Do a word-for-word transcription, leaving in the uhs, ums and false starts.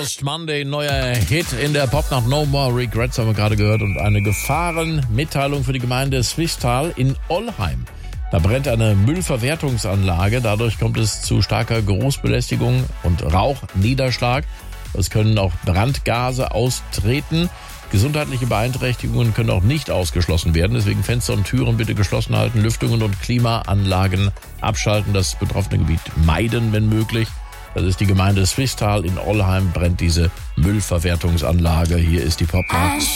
Lost Monday, neuer Hit in der Popnacht. No More Regrets haben wir gerade gehört. Und eine Gefahrenmitteilung für die Gemeinde Swisttal in Ollheim. Da brennt eine Müllverwertungsanlage. Dadurch kommt es zu starker Geruchsbelästigung und Rauchniederschlag. Es können auch Brandgase austreten. Gesundheitliche Beeinträchtigungen können auch nicht ausgeschlossen werden. Deswegen Fenster und Türen bitte geschlossen halten, Lüftungen und Klimaanlagen abschalten, das betroffene Gebiet meiden, wenn möglich. Das ist die Gemeinde Swisttal in Ollheim, brennt diese Müllverwertungsanlage. Hier ist die Popnacht.